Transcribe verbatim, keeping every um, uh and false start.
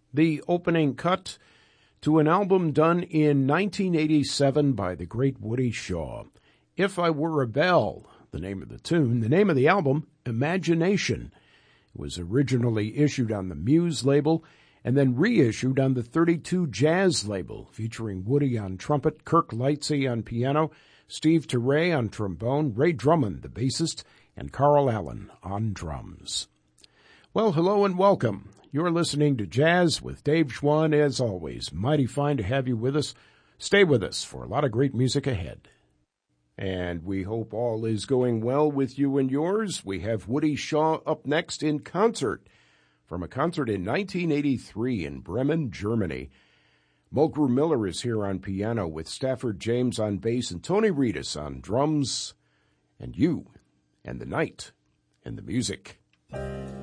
the opening cut to an album done in nineteen eighty-seven by the great Woody Shaw. If I Were a Bell, the name of the tune. The name of the album, Imagination. It was originally issued on the Muse label and then reissued on the thirty-two Jazz label, featuring Woody on trumpet, Kirk Lightsey on piano, Steve Turre on trombone, Ray Drummond, the bassist, and Carl Allen on drums. Well, hello and welcome. You're listening to Jazz with Dave Schwann, as always. Mighty fine to have you with us. Stay with us for a lot of great music ahead. And we hope all is going well with you and yours. We have Woody Shaw up next in concert from a concert in nineteen eighty-three in Bremen, Germany. Mulgrew Miller is here on piano with Stafford James on bass and Tony Reedus on drums. And you and the night and the music.